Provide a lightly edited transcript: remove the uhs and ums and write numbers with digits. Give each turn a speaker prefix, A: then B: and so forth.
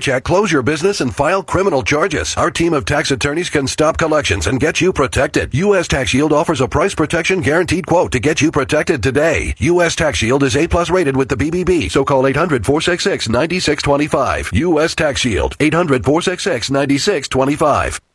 A: check, close your business, and file criminal charges. Our team of tax attorneys can stop collections and get you protected. U.S. Tax Shield offers a price protection guaranteed quote to get you protected today. U.S. Tax Shield is A+ rated with the BBB, so call 800-466-9625. U.S. Tax Shield, 800-466-9625.